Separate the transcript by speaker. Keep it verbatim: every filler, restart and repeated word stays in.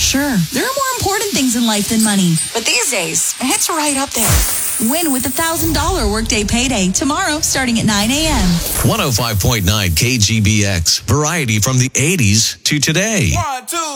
Speaker 1: Sure, there are more important things in life than money.
Speaker 2: But these days, it's right up there.
Speaker 1: Win with a one thousand dollars workday payday tomorrow starting at nine a.m.
Speaker 3: one oh five point nine K G B X. Variety from the eighties to today.
Speaker 4: One, two.